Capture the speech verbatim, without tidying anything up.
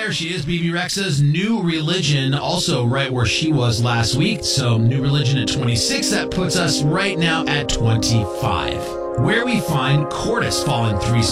there she is, Bebe Rexha's New Religion, also right where she was last week. So New Religion at twenty-six, that puts us right now at twenty-five. Where we find Cordis falling three